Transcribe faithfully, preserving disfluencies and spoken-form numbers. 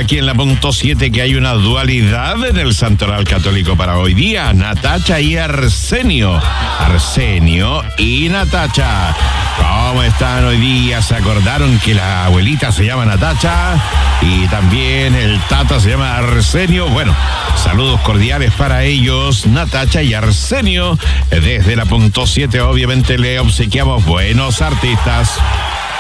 aquí en la punto siete que hay una dualidad en el Santoral Católico para hoy día. Natacha y Arsenio. Arsenio y Natacha. ¿Cómo están hoy día? ¿Se acordaron que la abuelita se llama Natacha? Y también el tata se llama Arsenio. Bueno, saludos cordiales para ellos, Natacha y Arsenio. Desde la punto siete obviamente le obsequiamos buenos artistas.